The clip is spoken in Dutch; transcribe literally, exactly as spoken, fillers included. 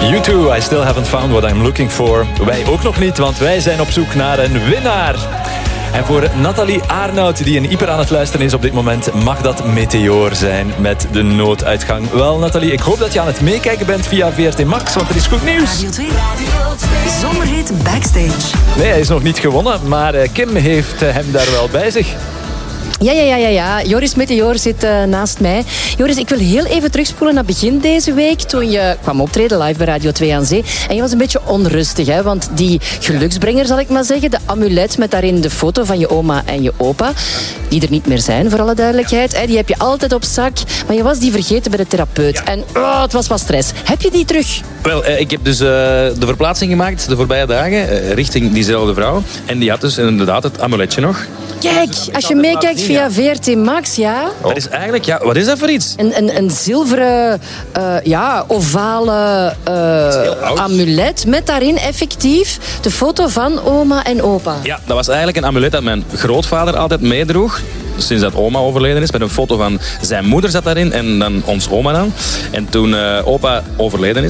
You too, I still haven't found what I'm looking for. Wij ook nog niet, want wij zijn op zoek naar een winnaar. En voor Nathalie Arnoud, die een hyper aan het luisteren is op dit moment, mag dat Meteor zijn met de nooduitgang. Wel, Nathalie, ik hoop dat je aan het meekijken bent via V R T Max, want er is goed nieuws. Radio twee. Zomerhit Backstage. Nee, hij is nog niet gewonnen, maar Kim heeft hem daar wel bij zich. Ja, ja, ja, ja, ja. Joris Meteor zit uh, naast mij. Joris, ik wil heel even terugspoelen naar begin deze week, toen je kwam optreden live bij Radio twee aan Zee. En je was een beetje onrustig, hè? Want die geluksbrenger, zal ik maar zeggen, de amulet met daarin de foto van je oma en je opa, die er niet meer zijn, voor alle duidelijkheid, hè? Die heb je altijd op zak, maar je was die vergeten bij de therapeut. Ja. En oh, het was wat stress. Heb je die terug? Wel, uh, ik heb dus uh, de verplaatsing gemaakt de voorbije dagen, uh, richting diezelfde vrouw. En die had dus inderdaad het amuletje nog. Kijk, als je meekijkt via V R T Max, ja. Oh. Dat is eigenlijk, ja, wat is dat voor iets? Een, een, een zilveren, uh, ja, ovale uh, amulet met daarin effectief de foto van oma en opa. Ja, dat was eigenlijk een amulet dat mijn grootvader altijd meedroeg. Sinds dat oma overleden is, met een foto van zijn moeder zat daarin en dan ons oma dan. En toen uh, opa overleden is,